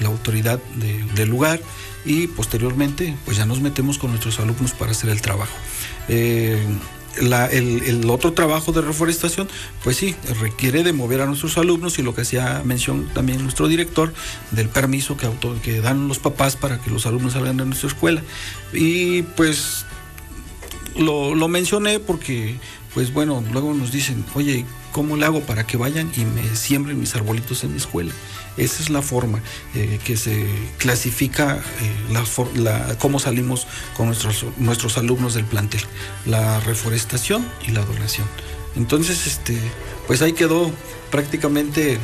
la autoridad del lugar, y posteriormente pues ya nos metemos con nuestros alumnos para hacer el trabajo. El otro trabajo de reforestación, pues sí, requiere de mover a nuestros alumnos, y lo que hacía mención también nuestro director, del permiso que dan los papás para que los alumnos salgan de nuestra escuela. Y pues lo mencioné porque, pues bueno, luego nos dicen, oye, ¿cómo le hago para que vayan y me siembren mis arbolitos en mi escuela? Esa es la forma que se clasifica cómo salimos con nuestros alumnos del plantel: la reforestación y la donación. Entonces, pues ahí quedó prácticamente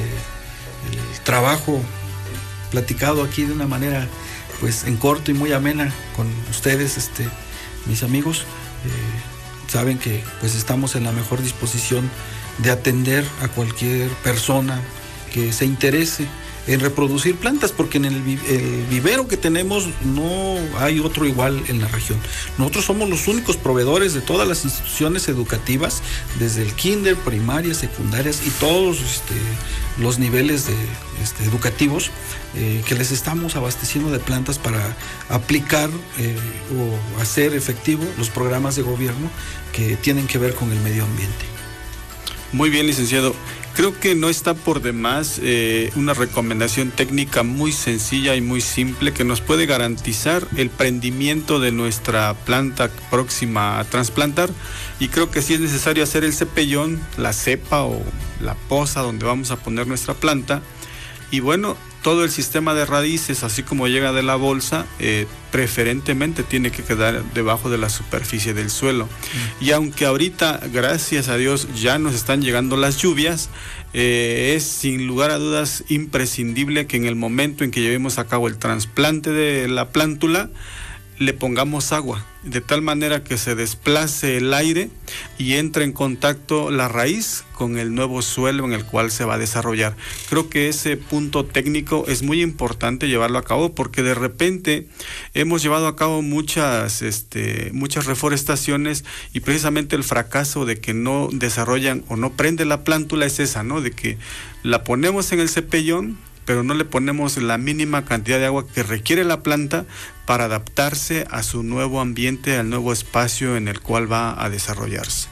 el trabajo platicado aquí de una manera, pues en corto y muy amena con ustedes, mis amigos. Saben que pues estamos en la mejor disposición de atender a cualquier persona que se interese en reproducir plantas, porque en el vivero que tenemos no hay otro igual en la región. Nosotros somos los únicos proveedores de todas las instituciones educativas, desde el kinder, primarias, secundarias y todos los niveles educativos, que les estamos abasteciendo de plantas para aplicar o hacer efectivo los programas de gobierno que tienen que ver con el medio ambiente. Muy bien, licenciado. Creo que no está por demás una recomendación técnica muy sencilla y muy simple que nos puede garantizar el prendimiento de nuestra planta próxima a trasplantar, y creo que sí es necesario hacer el cepellón, la cepa o la poza donde vamos a poner nuestra planta, y bueno, todo el sistema de raíces, así como llega de la bolsa, preferentemente tiene que quedar debajo de la superficie del suelo. Y aunque ahorita, gracias a Dios, ya nos están llegando las lluvias, es sin lugar a dudas imprescindible que en el momento en que llevemos a cabo el trasplante de la plántula, le pongamos agua, de tal manera que se desplace el aire y entre en contacto la raíz con el nuevo suelo en el cual se va a desarrollar. Creo que ese punto técnico es muy importante llevarlo a cabo, porque de repente hemos llevado a cabo muchas reforestaciones, y precisamente el fracaso de que no desarrollan o no prende la plántula es esa, ¿no? De que la ponemos en el cepellón, pero no le ponemos la mínima cantidad de agua que requiere la planta para adaptarse a su nuevo ambiente, al nuevo espacio en el cual va a desarrollarse.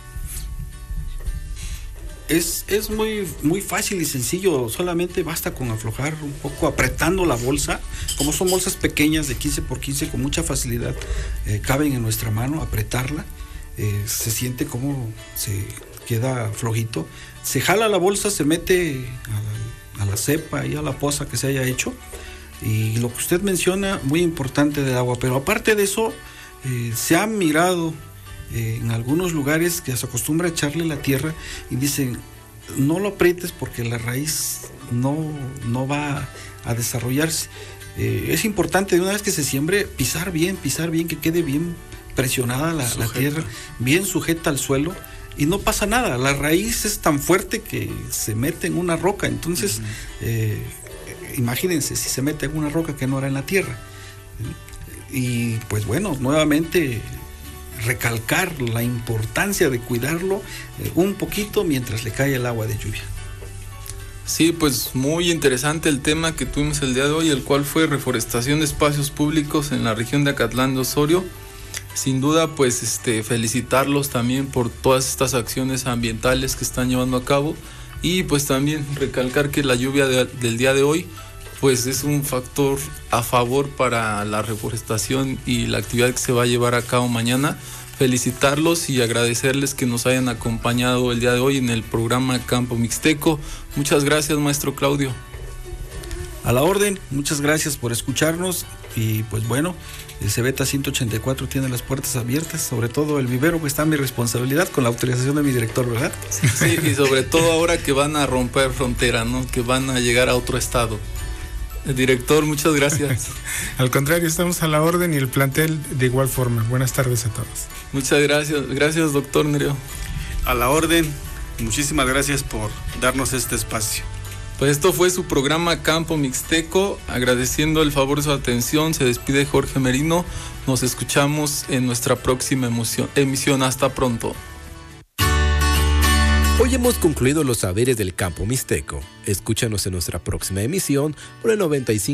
Es muy, muy fácil y sencillo, solamente basta con aflojar un poco, apretando la bolsa. Como son bolsas pequeñas de 15 por 15, con mucha facilidad caben en nuestra mano, apretarla, se siente como se queda flojito, se jala la bolsa, se mete a la cepa y a la poza que se haya hecho, y lo que usted menciona, muy importante, del agua. Pero aparte de eso, se ha mirado en algunos lugares que se acostumbra a echarle la tierra y dicen, no lo aprietes porque la raíz no va a desarrollarse. Es importante, de una vez que se siembre, pisar bien, que quede bien presionada la tierra, bien sujeta al suelo, y no pasa nada. La raíz es tan fuerte que se mete en una roca. Entonces, imagínense si se mete en una roca que no era en la tierra. Y pues bueno, nuevamente recalcar la importancia de cuidarlo un poquito mientras le cae el agua de lluvia. Sí, pues muy interesante el tema que tuvimos el día de hoy, el cual fue reforestación de espacios públicos en la región de Acatlán de Osorio. Sin duda, pues felicitarlos también por todas estas acciones ambientales que están llevando a cabo, y pues también recalcar que la lluvia del día de hoy pues es un factor a favor para la reforestación y la actividad que se va a llevar a cabo mañana. Felicitarlos y agradecerles que nos hayan acompañado el día de hoy en el programa Campo Mixteco. Muchas gracias, maestro Claudio. A la orden, muchas gracias por escucharnos, y pues bueno, el Cebeta 184 tiene las puertas abiertas, sobre todo el vivero, que está en mi responsabilidad con la autorización de mi director, ¿verdad? Sí, y sobre todo ahora que van a romper frontera, ¿no? Que van a llegar a otro estado. El director, muchas gracias. Al contrario, estamos a la orden, y el plantel de igual forma. Buenas tardes a todos. Muchas gracias. Gracias, doctor Nereo. A la orden, muchísimas gracias por darnos este espacio. Pues esto fue su programa Campo Mixteco. Agradeciendo el favor de su atención, se despide Jorge Merino. Nos escuchamos en nuestra próxima emisión. Hasta pronto. Hoy hemos concluido los saberes del Campo Mixteco. Escúchanos en nuestra próxima emisión por el 95.